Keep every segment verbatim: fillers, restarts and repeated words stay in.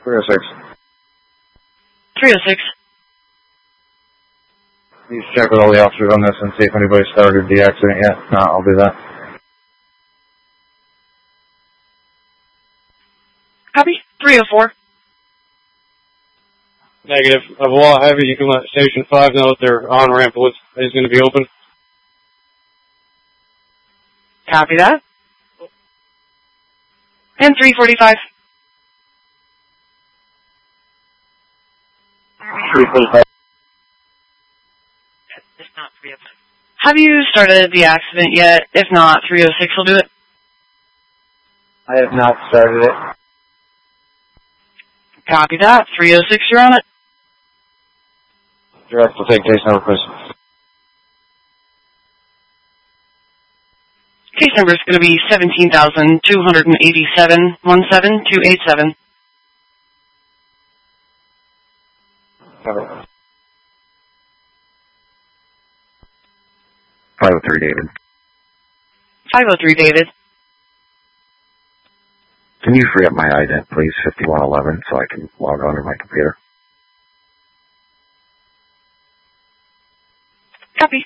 three oh six. three oh six. Please check with all the officers on this and see if anybody started the accident yet. No, I'll do that. Copy. three oh four. Negative. Of Law Heavy, you can let Station five know that their on-ramp is going to be open. Copy that. And three forty-five. three forty-five. It's not three oh five. Have you started the accident yet? If not, three oh six will do it. I have not started it. Copy that. three oh six, you're on it. Direct will take case number, please. Case number is going to be seventeen thousand two hundred eighty-seven, one seven two eight seven. Cover. five oh three, David. five oh three, David. Can you free up my ident, please, fifty-one eleven, so I can log on to my computer? Copy.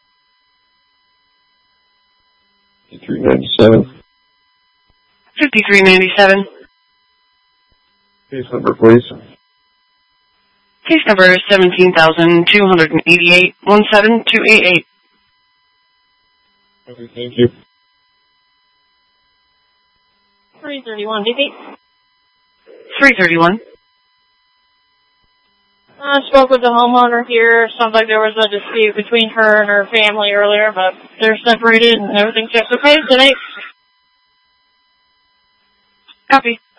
fifty-three ninety-seven. fifty-three ninety-seven. Case number, please. Case number is seventeen thousand two hundred eighty-eight, one seven two eight eight. Okay, thank you. three thirty-one, D P. three thirty-one. I spoke with the homeowner here. Sounds like there was a dispute between her and her family earlier, but they're separated and everything's just okay today. Copy.